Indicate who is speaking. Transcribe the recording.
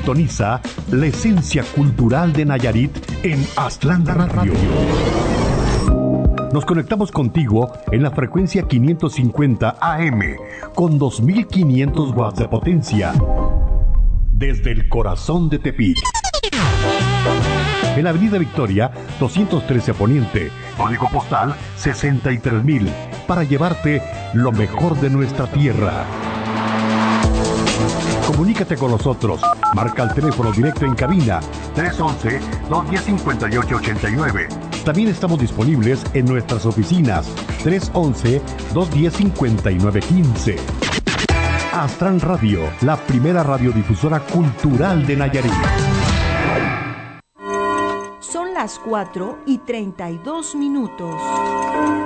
Speaker 1: Sintoniza la esencia cultural de Nayarit en Aztlán Radio. Nos conectamos contigo en la frecuencia 550 AM con 2500 watts de potencia desde el corazón de Tepic. En la Avenida Victoria 213 Poniente, código postal 63000, para llevarte lo mejor de nuestra tierra. Comunícate con nosotros. Marca el teléfono directo en cabina 311-210-5889. También estamos disponibles en nuestras oficinas 311-210-5915. Aztlán Radio, la primera radiodifusora cultural de Nayarit.
Speaker 2: Son las 4:32.